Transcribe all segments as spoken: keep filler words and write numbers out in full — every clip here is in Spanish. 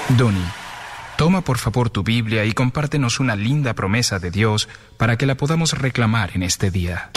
Donny, toma por favor tu Biblia y compártenos una linda promesa de Dios para que la podamos reclamar en este día.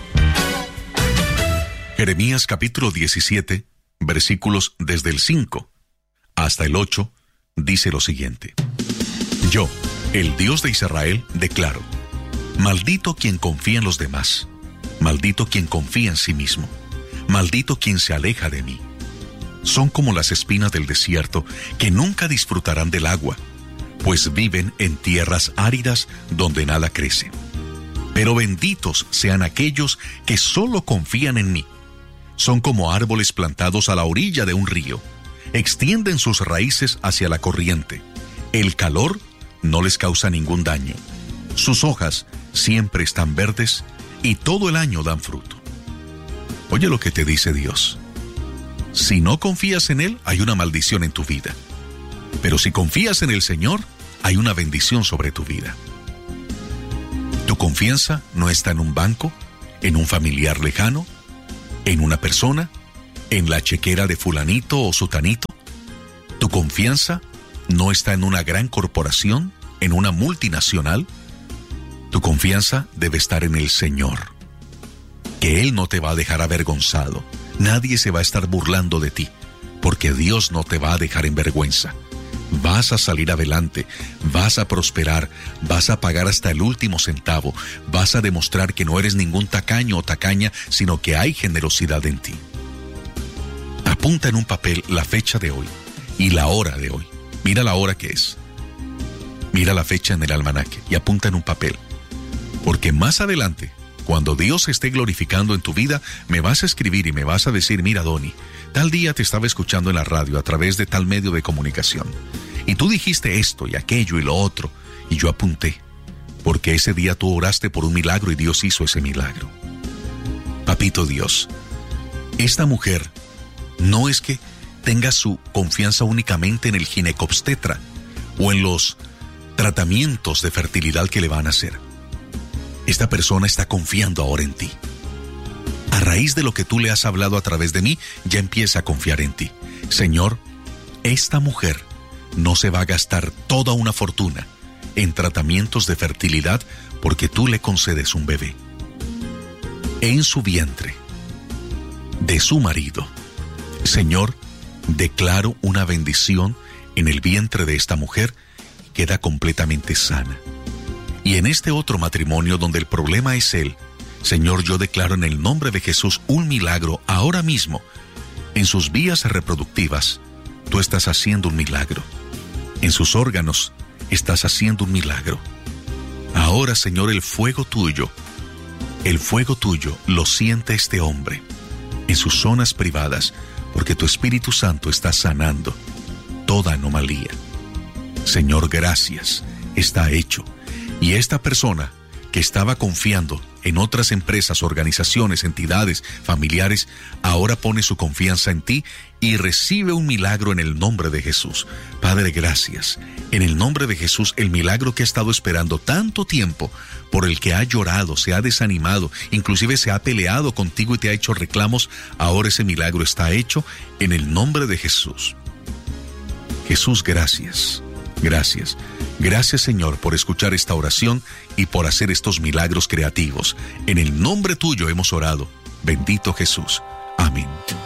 Jeremías capítulo diecisiete, versículos desde el cinco hasta el ocho, dice lo siguiente: Yo, el Dios de Israel, declaro: maldito quien confía en los demás, maldito quien confía en sí mismo, maldito quien se aleja de mí. Son como las espinas del desierto, que nunca disfrutarán del agua, pues viven en tierras áridas donde nada crece. Pero benditos sean aquellos que solo confían en mí. Son como árboles plantados a la orilla de un río. Extienden sus raíces hacia la corriente. El calor no les causa ningún daño. Sus hojas siempre están verdes y todo el año dan fruto. Oye lo que te dice Dios. Si no confías en Él, hay una maldición en tu vida. Pero si confías en el Señor, hay una bendición sobre tu vida. Tu confianza no está en un banco, en un familiar lejano, en una persona, en la chequera de fulanito o sutanito. Tu confianza no está en una gran corporación, en una multinacional. Tu confianza debe estar en el Señor, que Él no te va a dejar avergonzado. Nadie se va a estar burlando de ti, porque Dios no te va a dejar en vergüenza. Vas a salir adelante, vas a prosperar, vas a pagar hasta el último centavo, vas a demostrar que no eres ningún tacaño o tacaña, sino que hay generosidad en ti. Apunta en un papel la fecha de hoy y la hora de hoy. Mira la hora que es. Mira la fecha en el almanaque y apunta en un papel. Porque más adelante, cuando Dios esté glorificando en tu vida, me vas a escribir y me vas a decir: mira, Donny, tal día te estaba escuchando en la radio a través de tal medio de comunicación, y tú dijiste esto y aquello y lo otro, y yo apunté, porque ese día tú oraste por un milagro y Dios hizo ese milagro. Papito Dios, esta mujer no es que tenga su confianza únicamente en el ginecobstetra o en los tratamientos de fertilidad que le van a hacer. Esta persona está confiando ahora en ti. A raíz de lo que tú le has hablado a través de mí, ya empieza a confiar en ti. Señor, esta mujer no se va a gastar toda una fortuna en tratamientos de fertilidad porque tú le concedes un bebé. En su vientre, de su marido, Señor, declaro una bendición en el vientre de esta mujer y queda completamente sana. Y en este otro matrimonio donde el problema es él, Señor, yo declaro en el nombre de Jesús un milagro ahora mismo. En sus vías reproductivas, tú estás haciendo un milagro. En sus órganos, estás haciendo un milagro. Ahora, Señor, el fuego tuyo, el fuego tuyo lo siente este hombre en sus zonas privadas, porque tu Espíritu Santo está sanando toda anomalía. Señor, gracias, está hecho. Y esta persona que estaba confiando en otras empresas, organizaciones, entidades, familiares, ahora pone su confianza en ti y recibe un milagro en el nombre de Jesús. Padre, gracias. En el nombre de Jesús, el milagro que ha estado esperando tanto tiempo, por el que ha llorado, se ha desanimado, inclusive se ha peleado contigo y te ha hecho reclamos, ahora ese milagro está hecho en el nombre de Jesús. Jesús, gracias. Gracias. Gracias, Señor, por escuchar esta oración y por hacer estos milagros creativos. En el nombre tuyo hemos orado. Bendito Jesús. Amén.